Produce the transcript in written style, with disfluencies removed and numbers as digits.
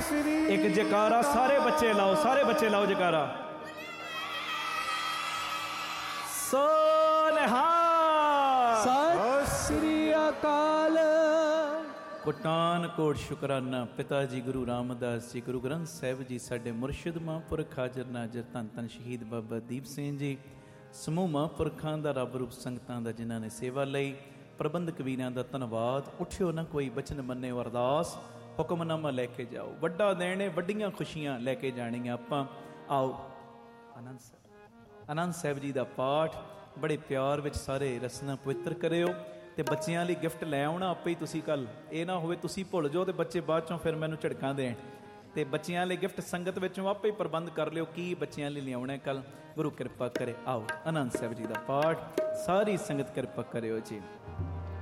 एक जयकारा सारे बच्चे लाओ, सारे बच्चे लाओ जयकारा। सत श्री अकाल। कोटान कोट शुकराना पिता जी गुरु रामदास जी, गुरु ग्रंथ साहिब जी, साडे मुर्शिद महापुरख हाजर नाजर धन धन शहीद बाबा दीप सिंह जी, समूह महापुरखां दा रब रूप संगतां दा जिन्हां ने सेवा लई, प्रबंधक वीरां दा धन्नवाद। उठियो ना कोई बचन मन्ने अरदास, हुक्मनामा लैके जाओ, वड्डा देने वड्डियां खुशियां लैके जाणियां आपां। आओ आनंद साहिब जी दा पाठ बड़े प्यार विच सारे रसना पवित्र करियो ते बच्चियां लई गिफ्ट लै आउणा आपे ही। तुसीं कल ये ना होवे तुसीं भुल जाओ ते बच्चे बाद चों फिर मैनूं झड़कां देण, ते बच्चियां लई गिफ्ट संगत विचों आपे ही प्रबंध कर लिओ की बच्चियां लई लिआउणा कल। गुरु किरपा करे। आओ आनंद साहिब जी दा पाठ सारी संगत किरपा करियो जी।